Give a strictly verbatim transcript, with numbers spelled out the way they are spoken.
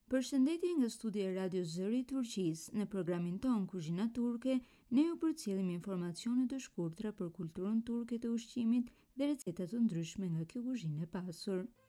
Përshëndetje nga studia e Radio Zëri i Turqisë. Në programin ton Kuzhina Turke, ne ju përcjellim informacione të shkurtra për kulturën turke të ushqimit dhe receta të ndryshme nga kjo kuzhinë e pasur.